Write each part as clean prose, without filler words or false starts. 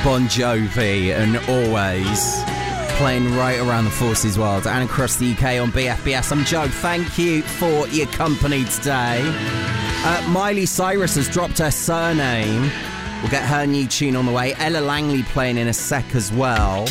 Bon Jovi and Always, playing right around the forces world and across the UK on BFBS. I'm Joe. Thank you for your company today. Miley Cyrus has dropped her surname. We'll get her new tune on the way. Ella Langley playing in a sec as well.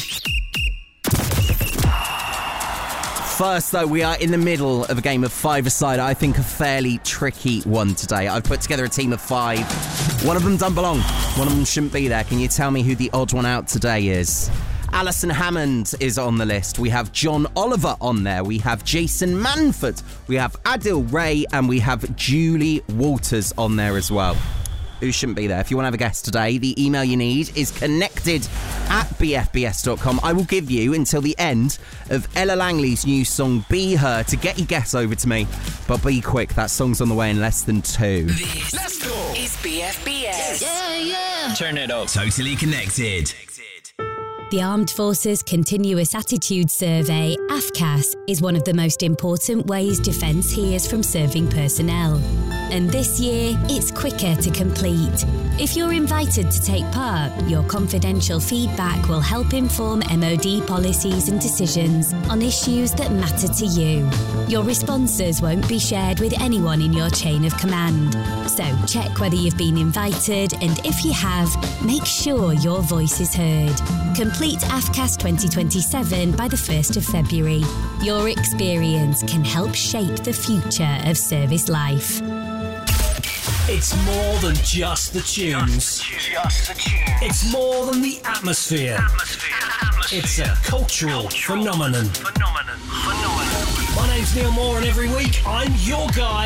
First, though, we are in the middle of a game of five-a-side. I think a fairly tricky one today. I've put together a team of 5. One of them doesn't belong. One of them shouldn't be there. Can you tell me who the odd one out today is? Alison Hammond is on the list. We have John Oliver on there. We have Jason Manford. We have Adil Ray. And we have Julie Walters on there as well. Who shouldn't be there? If you want to have a guess today, the email you need is connected@bfbs.com. I will give you until the end of Ella Langley's new song, Be Her, to get your guess over to me. But be quick, that song's on the way in less than 2. This is BFBS. Yeah. Turn it up. Totally connected. The Armed Forces Continuous Attitude Survey, AFCAS, is one of the most important ways defence hears from serving personnel. And this year, it's quicker to complete. If you're invited to take part, your confidential feedback will help inform MOD policies and decisions on issues that matter to you. Your responses won't be shared with anyone in your chain of command. So check whether you've been invited, and if you have, make sure your voice is heard. Complete AFCAS 2027 by the 1st of February. Your experience can help shape the future of service life. It's more than just the tunes. It's more than the atmosphere. It's a cultural phenomenon. My name's Neil Moore, and every week I'm your guide